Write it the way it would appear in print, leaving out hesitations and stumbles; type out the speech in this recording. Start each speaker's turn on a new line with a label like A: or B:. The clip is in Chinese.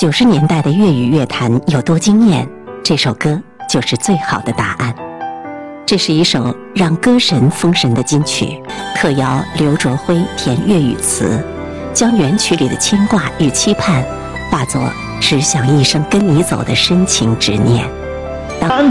A: 90年代的粤语乐坛有多惊艳，这首歌就是最好的答案。这是一首让歌神封神的金曲，特邀刘卓辉填粤语词，将原曲里的牵挂与期盼化作只想一生跟你走的深情执念。